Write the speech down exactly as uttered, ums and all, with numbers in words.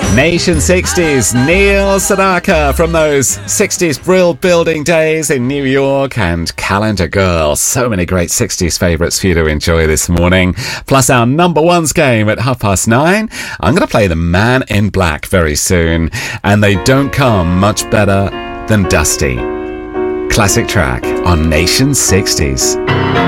Nation sixties, Neil Sedaka from those sixties Brill Building days in New York and Calendar Girl. So many great sixties favourites for you to enjoy this morning. Plus our number ones game at half past nine. I'm going to play The Man in Black very soon. And they don't come much better than Dusty. Classic track on Nation sixties.